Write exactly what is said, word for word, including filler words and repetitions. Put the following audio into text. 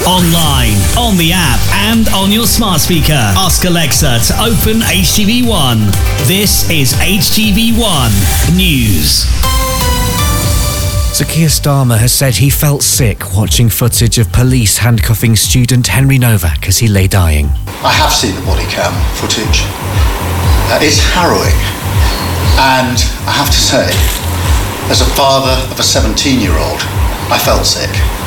Online, on the app, and on your smart speaker. Ask Alexa to open H T V one. This is H T V one News. Sir Keir Starmer has said he felt sick watching footage of police handcuffing student Henry Novak as he lay dying. I have seen the body cam footage. Uh, it's harrowing. And I have to say, as a father of a seventeen-year-old, I felt sick.